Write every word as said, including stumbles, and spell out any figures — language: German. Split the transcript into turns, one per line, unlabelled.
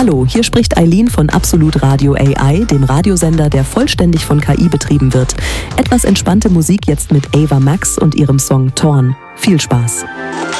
Hallo, hier spricht Eileen von Absolut Radio A I, dem Radiosender, der vollständig von K I betrieben wird. Etwas entspannte Musik jetzt mit Ava Max und ihrem Song Torn. Viel Spaß!